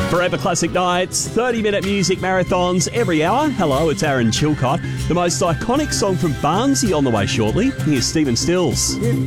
Forever Classic Nights, 30-minute music marathons every hour. Hello, it's Aaron Chilcott. The most iconic song from Barnsley on the way shortly. Here's Stephen Stills. If